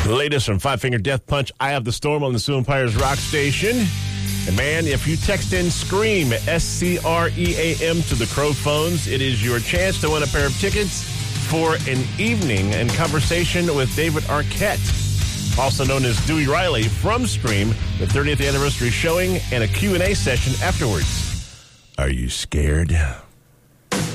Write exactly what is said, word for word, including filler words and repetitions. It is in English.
Latest from Five Finger Death Punch, Eye of the Storm on the Sioux Empires Rock Station. And man, if you text in SCREAM, S C R E A M, to the Crow phones, it is your chance to win a pair of tickets for an evening and conversation with David Arquette, also known as Dewey Riley from SCREAM, the thirtieth anniversary showing, and a Q and A session afterwards. Are you scared?